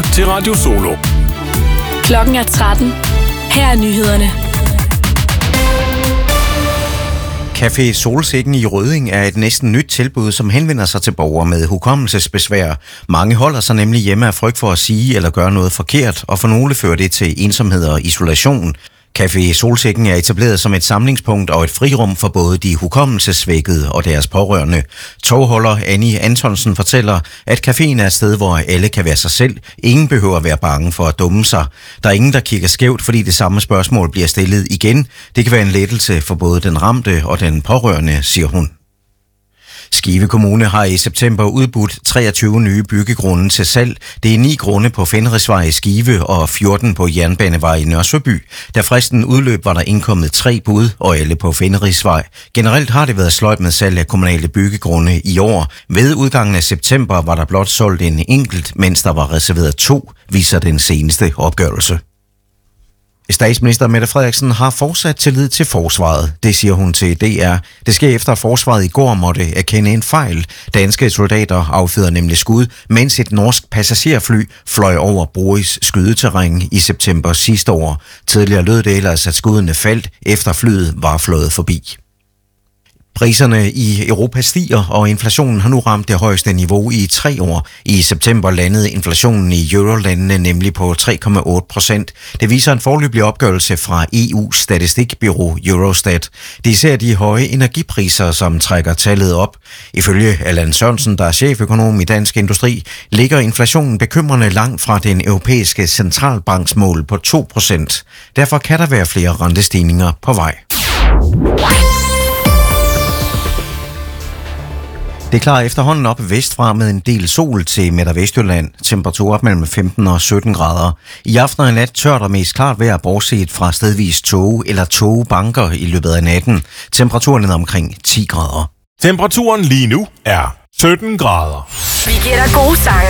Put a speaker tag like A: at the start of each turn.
A: lytter til Radio Solo.
B: Klokken er 13. Her er nyhederne.
C: Café Solsikken i Rødding er et næsten nyt tilbud, som henvender sig til borgere med hukommelsesbesvær. Mange holder sig nemlig hjemme af frygt for at sige eller gøre noget forkert, og for nogle fører det til ensomhed og isolation. Café Solsikken er etableret som et samlingspunkt og et frirum for både de hukommelsessvækkede og deres pårørende. Togholder Annie Antonsen fortæller, at caféen er et sted, hvor alle kan være sig selv. Ingen behøver at være bange for at dumme sig. Der er ingen, der kigger skævt, fordi det samme spørgsmål bliver stillet igen. Det kan være en lettelse for både den ramte og den pårørende, siger hun. Skive Kommune har i september udbudt 23 nye byggegrunde til salg. Det er 9 grunde på Fenrisvej i Skive og 14 på Jernbanevej i Nørresøby. Da fristen udløb, var der indkommet 3 bud, og alle på Fenrisvej. Generelt har det været sløjt med salg af kommunale byggegrunde i år. Ved udgangen af september var der blot solgt en enkelt, mens der var reserveret 2, viser den seneste opgørelse. Statsminister Mette Frederiksen har fortsat tillid til forsvaret, det siger hun til DR. Det sker efter, at forsvaret i går måtte erkende en fejl. Danske soldater affyrede nemlig skud, mens et norsk passagerfly fløj over Boris skydeterræn i september sidste år. Tidligere lød det ellers, at skuddene faldt, efter flyet var fløjet forbi. Priserne i Europa stiger, og inflationen har nu ramt det højeste niveau i 3 år. I september landede inflationen i eurolandene nemlig på 3,8%. Det viser en foreløbig opgørelse fra EU's statistikbureau Eurostat. Det er især de høje energipriser, som trækker tallet op. Ifølge Allan Sørensen, der er cheføkonom i Dansk Industri, ligger inflationen bekymrende langt fra den europæiske centralbanks mål på 2%. Derfor kan der være flere rentestigninger på vej. Det er klar efterhånden op vestfra med en del sol til Midt- og Vestjylland. Temperatur op mellem 15 og 17 grader. I aften og nat tørt og mest klart vejr, bortset fra stedvis tåge eller tågebanker i løbet af natten. Temperaturen er omkring 10 grader.
A: Temperaturen lige nu er 17 grader.
B: Vi giver dig gode sange